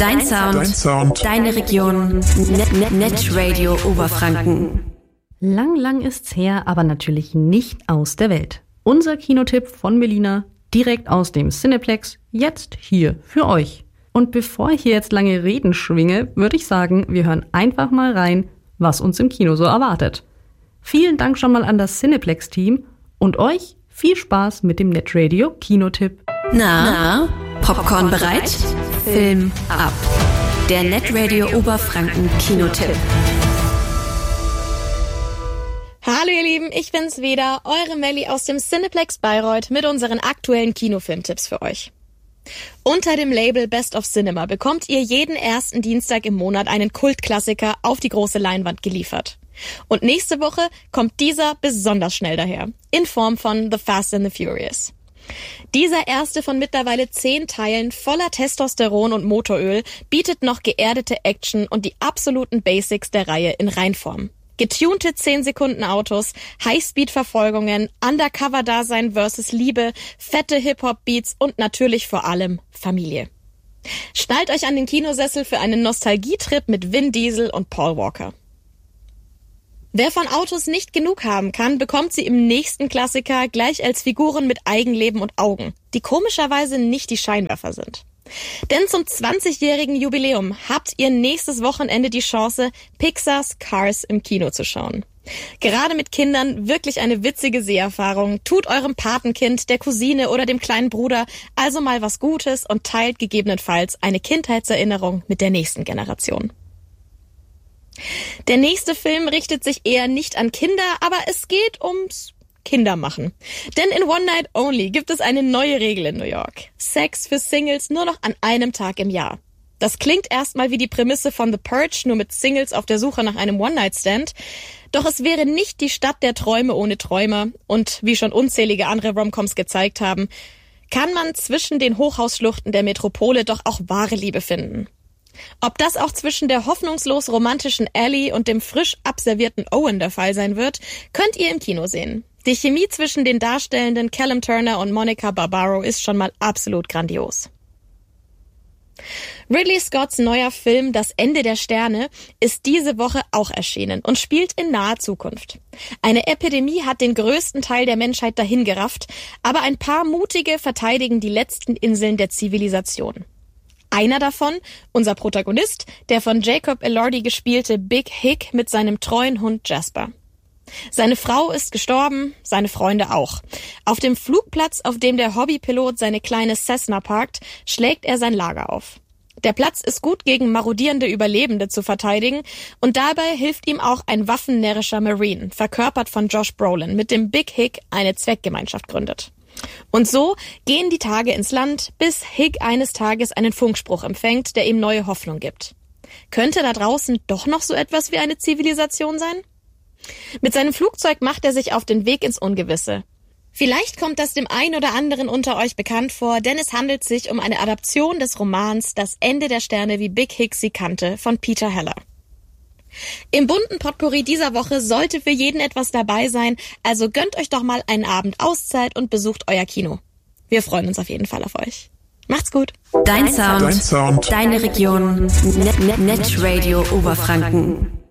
Dein Sound. Deine Region. Netradio Oberfranken. Lang ist's her, aber natürlich nicht aus der Welt. Unser Kinotipp von Melina, direkt aus dem Cineplex, jetzt hier für euch. Und bevor ich hier jetzt lange Reden schwinge, würde ich sagen, wir hören einfach mal rein, was uns im Kino so erwartet. Vielen Dank schon mal an das Cineplex-Team und euch viel Spaß mit dem Netradio Kinotipp. Na, Popcorn bereit? Film ab. Der Netradio Oberfranken Kinotipp. Hallo ihr Lieben, ich bin's wieder, eure Melli aus dem Cineplex Bayreuth mit unseren aktuellen Kinofilmtipps für euch. Unter dem Label Best of Cinema bekommt ihr jeden ersten Dienstag im Monat einen Kultklassiker auf die große Leinwand geliefert. Und nächste Woche kommt dieser besonders schnell daher, in Form von The Fast and the Furious. Dieser erste von mittlerweile 10 Teilen voller Testosteron und Motoröl bietet noch geerdete Action und die absoluten Basics der Reihe in Reinform. Getunte 10-Sekunden-Autos, Highspeed-Verfolgungen, Undercover-Dasein versus Liebe, fette Hip-Hop-Beats und natürlich vor allem Familie. Schnallt euch an den Kinosessel für einen Nostalgietrip mit Vin Diesel und Paul Walker. Wer von Autos nicht genug haben kann, bekommt sie im nächsten Klassiker gleich als Figuren mit Eigenleben und Augen, die komischerweise nicht die Scheinwerfer sind. Denn zum 20-jährigen Jubiläum habt ihr nächstes Wochenende die Chance, Pixars Cars im Kino zu schauen. Gerade mit Kindern wirklich eine witzige Seherfahrung. Tut eurem Patenkind, der Cousine oder dem kleinen Bruder also mal was Gutes und teilt gegebenenfalls eine Kindheitserinnerung mit der nächsten Generation. Der nächste Film richtet sich eher nicht an Kinder, aber es geht ums Kindermachen. Denn in One Night Only gibt es eine neue Regel in New York. Sex für Singles nur noch an einem Tag im Jahr. Das klingt erstmal wie die Prämisse von The Purge, nur mit Singles auf der Suche nach einem One-Night-Stand. Doch es wäre nicht die Stadt der Träume ohne Träumer. Und wie schon unzählige andere Romcoms gezeigt haben, kann man zwischen den Hochhausschluchten der Metropole doch auch wahre Liebe finden. Ob das auch zwischen der hoffnungslos romantischen Ellie und dem frisch abservierten Owen der Fall sein wird, könnt ihr im Kino sehen. Die Chemie zwischen den Darstellenden Callum Turner und Monica Barbaro ist schon mal absolut grandios. Ridley Scotts neuer Film Das Ende der Sterne ist diese Woche auch erschienen und spielt in naher Zukunft. Eine Epidemie hat den größten Teil der Menschheit dahingerafft, aber ein paar Mutige verteidigen die letzten Inseln der Zivilisation. Einer davon, unser Protagonist, der von Jacob Elordi gespielte Big Hick mit seinem treuen Hund Jasper. Seine Frau ist gestorben, seine Freunde auch. Auf dem Flugplatz, auf dem der Hobbypilot seine kleine Cessna parkt, schlägt er sein Lager auf. Der Platz ist gut gegen marodierende Überlebende zu verteidigen und dabei hilft ihm auch ein waffennärrischer Marine, verkörpert von Josh Brolin, mit dem Big Hick eine Zweckgemeinschaft gründet. Und so gehen die Tage ins Land, bis Hick eines Tages einen Funkspruch empfängt, der ihm neue Hoffnung gibt. Könnte da draußen doch noch so etwas wie eine Zivilisation sein? Mit seinem Flugzeug macht er sich auf den Weg ins Ungewisse. Vielleicht kommt das dem einen oder anderen unter euch bekannt vor, denn es handelt sich um eine Adaption des Romans Das Ende der Sterne, wie Big Hick sie kannte, von Peter Heller. Im bunten Potpourri dieser Woche sollte für jeden etwas dabei sein, also gönnt euch doch mal einen Abend Auszeit und besucht euer Kino. Wir freuen uns auf jeden Fall auf euch. Macht's gut. Dein Sound. Deine Region. Netradio Oberfranken.